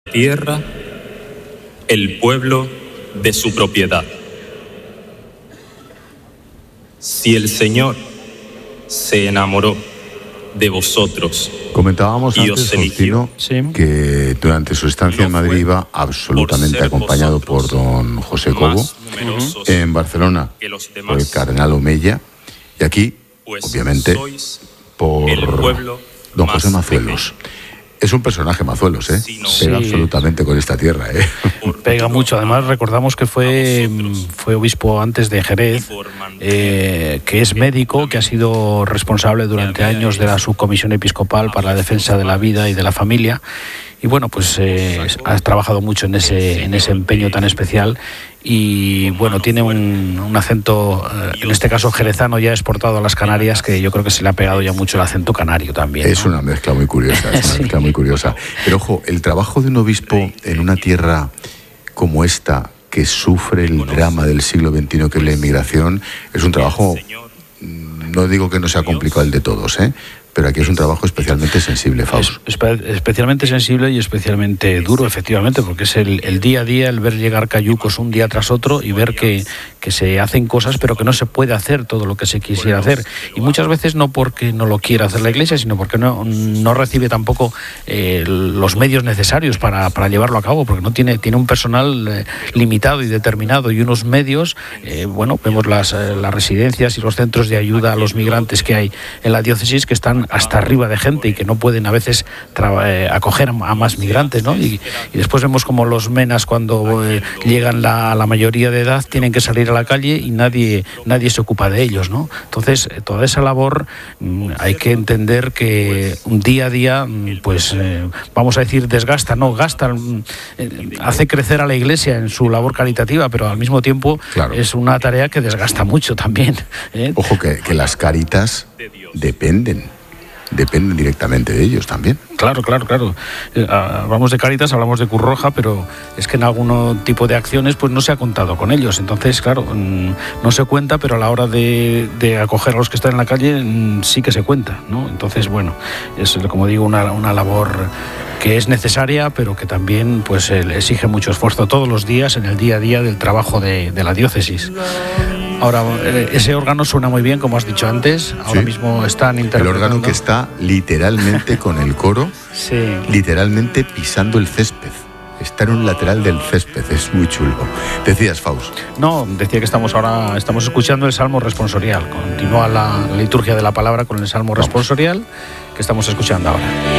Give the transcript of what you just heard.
tierra, el pueblo de su propiedad. Si el Señor se enamoró de vosotros. Comentábamos antes, Faustino, que durante su estancia en Madrid iba absolutamente acompañado por don José Cobo. En Barcelona por el cardenal Omeya. Y aquí, obviamente, por don José Mazuelos. Es un personaje, Mazuelos, ¿eh? Pega absolutamente con esta tierra, ¿eh? Pega mucho. Además, recordamos que fue obispo antes de Jerez, que es médico, que ha sido responsable durante años de la subcomisión episcopal para la defensa de la vida y de la familia. Y bueno, pues ha trabajado mucho en ese empeño tan especial. Y bueno, tiene un acento, en este caso jerezano, ya exportado a las Canarias, que yo creo que se le ha pegado ya mucho el acento canario también, ¿no? Es una mezcla muy curiosa, muy curiosa. Pero ojo, el trabajo de un obispo en una tierra como esta, que sufre el drama del siglo XXI, que es la inmigración, es un trabajo, no digo que no sea complicado el de todos, pero aquí es un trabajo especialmente sensible, Faust. Especialmente sensible y especialmente duro, efectivamente, porque es el día a día, el ver llegar cayucos un día tras otro y ver que se hacen cosas, pero que no se puede hacer todo lo que se quisiera hacer. Y muchas veces no porque no lo quiera hacer la Iglesia, sino porque no recibe tampoco los medios necesarios para llevarlo a cabo, porque no tiene un personal limitado y determinado y unos medios. Vemos las residencias y los centros de ayuda a los migrantes que hay en la diócesis, que están hasta arriba de gente y que no pueden a veces acoger a más migrantes, ¿no? Y después vemos como los menas, cuando llegan a la mayoría de edad, tienen que salir a la calle y nadie se ocupa de ellos, ¿no? Entonces, toda esa labor hay que entender que día a día, vamos a decir, gasta, hace crecer a la Iglesia en su labor caritativa, pero al mismo tiempo es una tarea que desgasta mucho también, ¿eh? Ojo, que las Cáritas dependen directamente de ellos también. Claro. Hablamos de Cáritas, hablamos de Cruz Roja, pero es que en algún tipo de acciones pues no se ha contado con ellos. Entonces, claro, no se cuenta, pero a la hora de acoger a los que están en la calle sí que se cuenta, ¿no? Entonces, bueno, es, como digo, una labor que es necesaria, pero que también pues exige mucho esfuerzo todos los días en el día a día del trabajo de la diócesis. Ahora, ese órgano suena muy bien, como has dicho antes. Ahora mismo están interpretando. El órgano que está literalmente con el coro, literalmente pisando el césped. Está en un lateral del césped, es muy chulo. ¿Decías, Faust? No, decía que estamos escuchando el Salmo responsorial. Continúa la liturgia de la palabra con el Salmo responsorial que estamos escuchando ahora.